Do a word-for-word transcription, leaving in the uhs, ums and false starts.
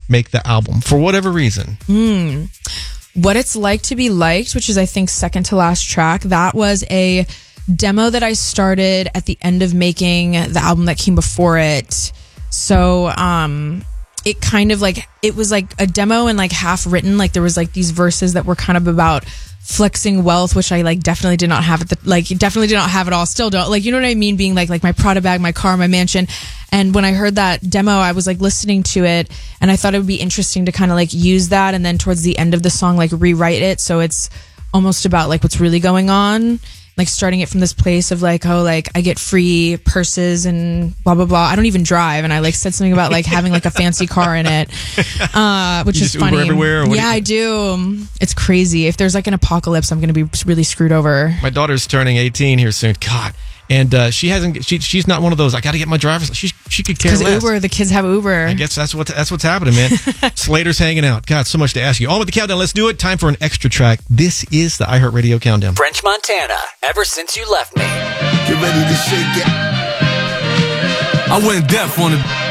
make the album for whatever reason? Hmm. What It's Like to Be Liked, which is I think second to last track, that was a demo that I started at the end of making the album that came before it. So um it kind of like, it was like a demo and like half written, like there was like these verses that were kind of about flexing wealth, which I like definitely did not have at the, like definitely did not have it all, still don't, like, you know what I mean, being like like my Prada bag, my car, my mansion. And when I heard that demo, I was like listening to it and I thought it would be interesting to kind of like use that and then towards the end of the song like rewrite it so it's almost about like what's really going on, like starting it from this place of like, oh, like I get free purses and blah blah blah. I don't even drive, and I like said something about like having like a fancy car in it, uh, which You is just funny. Uber everywhere, or what yeah, do you- I do. It's crazy. If there's like an apocalypse, I'm gonna be really screwed over. My daughter's turning eighteen here soon. God. And uh, she hasn't. She, she's not one of those. I got to get my driver's. She she could care Because less. Uber, the kids have Uber. I guess that's what that's what's happening, man. Slater's hanging out. God, so much to ask you. On with the countdown. Let's do it. Time for an extra track. This is the iHeartRadio Countdown. French Montana, Ever Since You Left Me. Get ready to shake it. I went deaf on the